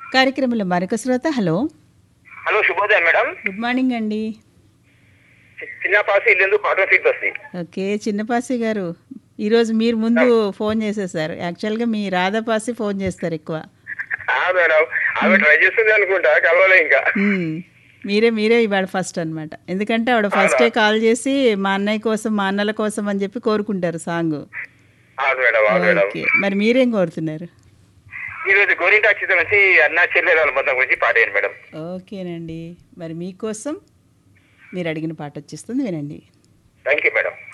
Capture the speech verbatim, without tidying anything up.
కార్యక్రమంలో మరొక శ్రోత. హలో హలో, శుభోదయం మేడం. గుడ్ మార్నింగ్ అండి. చిన్న పాసి ఇల్లు కాటన్ ఫీట్ బస్తి. ఓకే, చిన్నపాసి గారు, ఈరోజు మీరు ముందు ఫోన్ చేసేసారు. యాక్చువల్గా మీ రాధాపాసి ఫోన్ చేస్తారు ఎక్కువ. మేడం ఆమె ట్రై చేస్తుంది అనుకుంటా, కలవలే ఇంకా. మ్మ్. మీరే మీరే ఇవాళ ఫస్ట్ అనమాట. ఎందుకంటే ఆవిడ ఫస్టే కాల్ చేసి మా అన్నయ్య కోసం మా అన్నల కోసం అని చెప్పి కోరుకుంటారు సాంగ్. మేడం మేడం ఓకే, మరి మీరేం కోరుతున్నారు? ఈ రోజు గోరింటాక్షి నుంచి అన్న చెల్లెల బంధం గురించి పాట ఏంటి మేడం? ఓకేనండి, మరి మీకోసం మీరు అడిగిన పాట వచ్చేస్తుంది, వినండి. Thank you madam.